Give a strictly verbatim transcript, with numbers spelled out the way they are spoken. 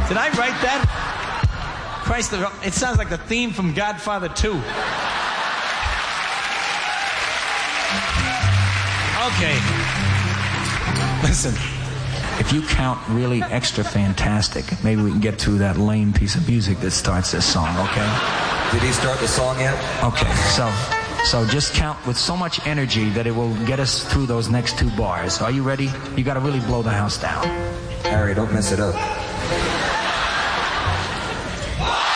Did I write that? Christ, it sounds like the theme from Godfather two. Okay. Listen. If you count really extra fantastic, maybe we can get to that lame piece of music that starts this song, okay? Did he start the song yet? Okay, so so just count with so much energy that it will get us through those next two bars. Are you ready? You gotta really blow the house down. Harry, don't mess it up.